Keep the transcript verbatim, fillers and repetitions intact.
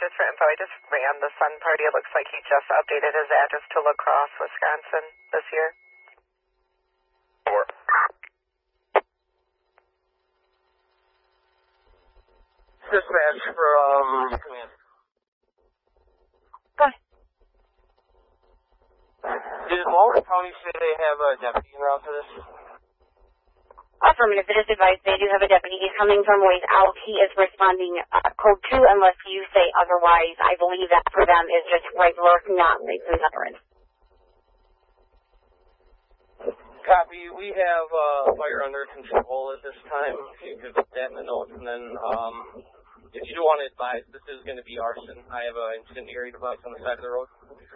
just for info, I just ran the Sun Party. It looks like he just updated his address to La Crosse, Wisconsin this year. Four. Dispatch from command. Go ahead. Did Walton County say they have a deputy en route to this? Affirmative. It is advised they do have a deputy. He's coming from ways out. He is responding uh, code two unless you say otherwise. I believe that for them is just regular, not license veterans. Copy. We have uh, fire under control at this time. You could put that in the notes. And then um, if you do want to advise, this is going to be arson. I have an incendiary device on the side of the road.